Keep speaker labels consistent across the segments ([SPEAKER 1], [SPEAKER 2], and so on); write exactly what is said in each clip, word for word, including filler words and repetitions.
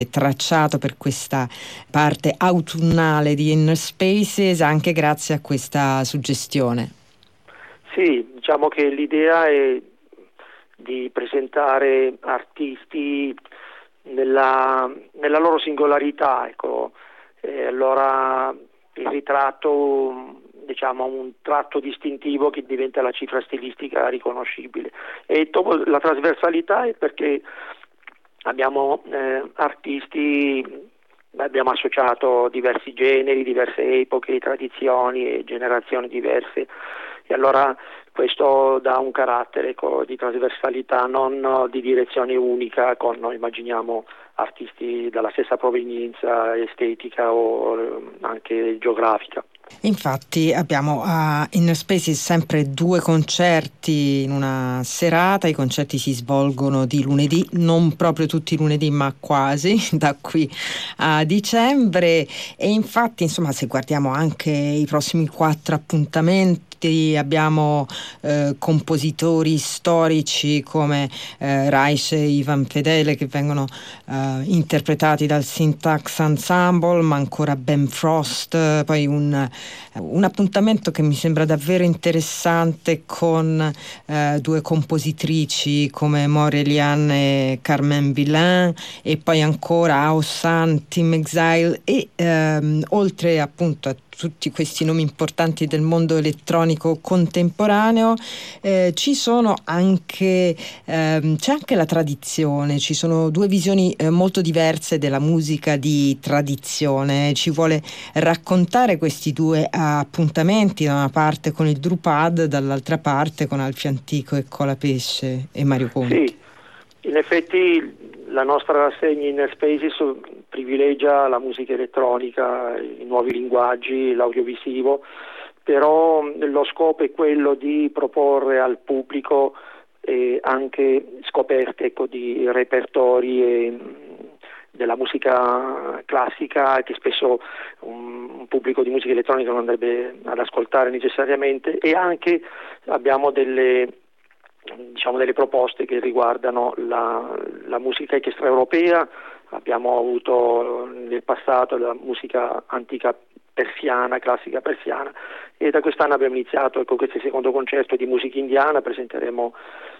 [SPEAKER 1] tracciato per questa parte autunnale di Inner Spaces anche grazie a questa suggestione.
[SPEAKER 2] Sì, diciamo che l'idea è di presentare artisti nella, nella loro singolarità, ecco. E allora il ritratto, diciamo, un tratto distintivo che diventa la cifra stilistica riconoscibile. E dopo la trasversalità è perché abbiamo eh, artisti, abbiamo associato diversi generi, diverse epoche, tradizioni e generazioni diverse, e allora questo dà un carattere, ecco, di trasversalità, non di direzione unica, con, immaginiamo, artisti dalla stessa provenienza estetica o anche geografica.
[SPEAKER 1] Infatti abbiamo a Inner Spaces sempre due concerti in una serata. I concerti si svolgono di lunedì, non proprio tutti i lunedì ma quasi, da qui a dicembre, e infatti insomma se guardiamo anche i prossimi quattro appuntamenti abbiamo eh, compositori storici come eh, Reich e Ivan Fedele che vengono eh, interpretati dal Syntax Ensemble, ma ancora Ben Frost, poi un un appuntamento che mi sembra davvero interessante con eh, due compositrici come Morelian e Carmen Villain, e poi ancora Aosan, Team Exile, e ehm, oltre appunto a tutti questi nomi importanti del mondo elettronico contemporaneo eh, ci sono anche ehm, c'è anche la tradizione, ci sono due visioni eh, molto diverse della musica di tradizione. Ci vuole raccontare questi due appuntamenti, da una parte con il Drupad, dall'altra parte con Alfio Antico e Colapesce e Mario Conti.
[SPEAKER 2] Sì, in effetti la nostra rassegna Inner Spaces privilegia la musica elettronica, i nuovi linguaggi, l'audiovisivo, però lo scopo è quello di proporre al pubblico eh, anche scoperte, ecco, di repertori e, della musica classica che spesso un, un pubblico di musica elettronica non andrebbe ad ascoltare necessariamente, e anche abbiamo delle diciamo delle proposte che riguardano la, la musica extraeuropea. Abbiamo avuto nel passato la musica antica persiana, classica persiana, e da quest'anno abbiamo iniziato con ecco, questo secondo concerto di musica indiana. Presenteremo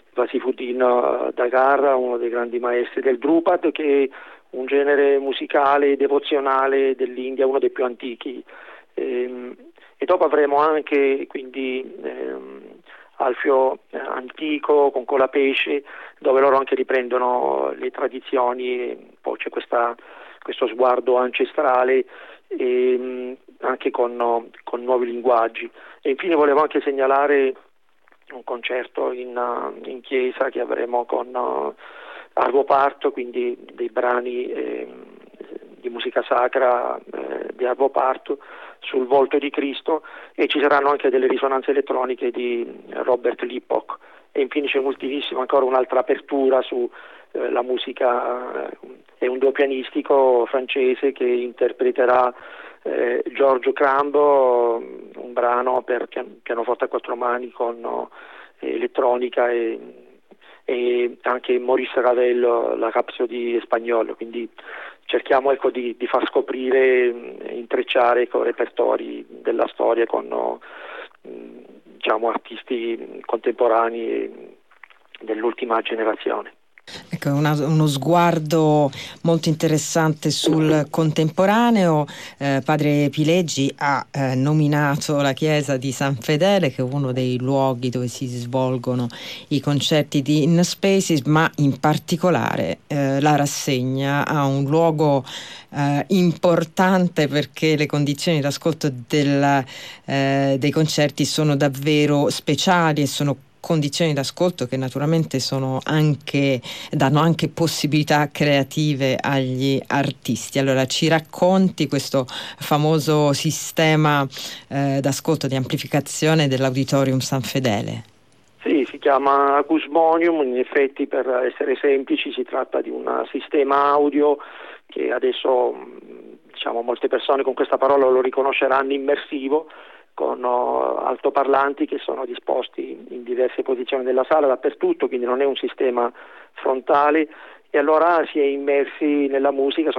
[SPEAKER 2] Vasifuddin Dagar, uno dei grandi maestri del Drupad, che è un genere musicale devozionale dell'India, uno dei più antichi, e, e dopo avremo anche quindi ehm, Alfio eh, Antico con Colapesce, dove loro anche riprendono le tradizioni, poi c'è questa, questo sguardo ancestrale e mh, anche con, con nuovi linguaggi. E infine volevo anche segnalare un concerto in, uh, in chiesa che avremo con uh, Arvo Parto, quindi dei brani eh, di musica sacra eh, di Arvo Parto sul volto di Cristo, e ci saranno anche delle risonanze elettroniche di Robert Lippock. E infine c'è moltissimo ancora un'altra apertura su eh, la musica, eh, è un duo pianistico francese che interpreterà eh, Giorgio Crambo, un brano per pian- pianoforte a quattro mani con eh, elettronica, e, e anche Maurice Ravel, la Rhapsodie Espagnole, quindi cerchiamo ecco, di, di far scoprire, intrecciare ecco, repertori della storia con diciamo, artisti contemporanei dell'ultima generazione.
[SPEAKER 1] Ecco, una, uno sguardo molto interessante sul contemporaneo. Eh, padre Pileggi ha eh, nominato la chiesa di San Fedele, che è uno dei luoghi dove si svolgono i concerti di Inner Spaces, ma in particolare eh, la rassegna ha un luogo eh, importante perché le condizioni d'ascolto del, eh, dei concerti sono davvero speciali e sono condizioni d'ascolto che naturalmente sono anche, danno anche possibilità creative agli artisti. Allora ci racconti questo famoso sistema eh, d'ascolto, di amplificazione dell'Auditorium San Fedele?
[SPEAKER 2] Sì, si chiama Acusmonium, in effetti per essere semplici si tratta di un sistema audio che adesso diciamo molte persone con questa parola lo riconosceranno, immersivo, con altoparlanti che sono disposti in diverse posizioni della sala, dappertutto, quindi non è un sistema frontale, e allora si è immersi nella musica.